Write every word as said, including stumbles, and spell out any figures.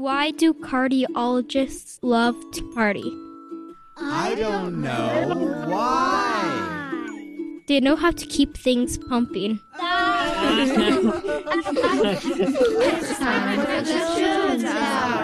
Why do cardiologists love to party? I don't know. Why? They know how to keep things pumping. It's time for the Show Tower.